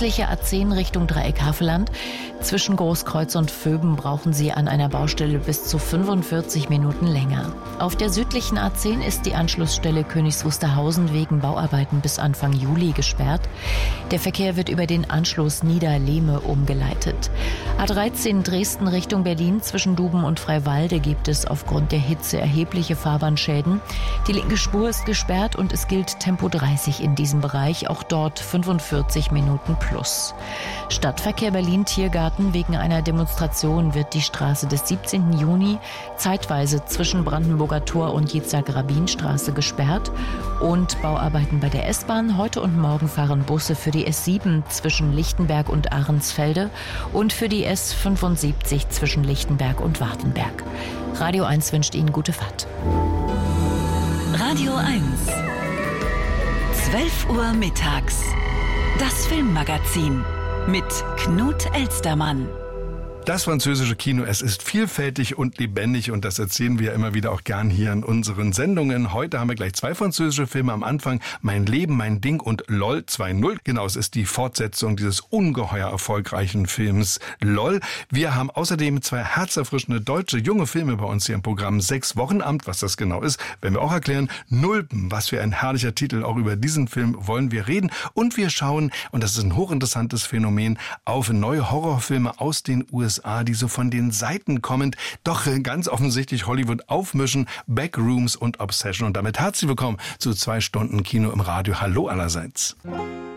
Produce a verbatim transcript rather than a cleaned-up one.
östliche A zehn Richtung Dreieck Havelland. Zwischen Großkreuz und Vöben brauchen Sie an einer Baustelle bis zu fünfundvierzig Minuten länger. Auf der südlichen A zehn ist die Anschlussstelle Königs Wusterhausen wegen Bauarbeiten bis Anfang Juli gesperrt. Der Verkehr wird über den Anschluss Niederlehme umgeleitet. A dreizehn Dresden Richtung Berlin zwischen Duben und Freiwalde gibt es aufgrund der Hitze erhebliche Fahrbahnschäden. Die linke Spur ist gesperrt und es gilt Tempo dreißig in diesem Bereich, auch dort fünfundvierzig Minuten plus. Stadtverkehr Berlin-Tiergarten: wegen einer Demonstration wird die Straße des siebzehnten Juni zeitweise zwischen Brandenburger Tor und Jitzer-Grabin-Straße gesperrt. Und Bauarbeiten bei der S-Bahn: heute und morgen fahren Busse für die S sieben zwischen Lichtenberg und Ahrensfelde und für die S fünfundsiebzig zwischen Lichtenberg und Wartenberg. Radio eins wünscht Ihnen gute Fahrt. Radio eins. zwölf Uhr mittags. Das Filmmagazin mit Knut Elstermann. Das französische Kino, es ist vielfältig und lebendig und das erzählen wir immer wieder auch gern hier in unseren Sendungen. Heute haben wir gleich zwei französische Filme am Anfang: Mein Leben, mein Ding und LOL zwei Punkt null. Genau, es ist die Fortsetzung dieses ungeheuer erfolgreichen Films LOL. Wir haben außerdem zwei herzerfrischende deutsche junge Filme bei uns hier im Programm. Sechs Wochenamt, was das genau ist, werden wir auch erklären. Nulpen, was für ein herrlicher Titel, auch über diesen Film wollen wir reden. Und wir schauen, und das ist ein hochinteressantes Phänomen, auf neue Horrorfilme aus den U S A, die so von den Seiten kommend doch ganz offensichtlich Hollywood aufmischen. Backrooms und Obsession. Und damit herzlich willkommen zu zwei Stunden Kino im Radio. Hallo allerseits.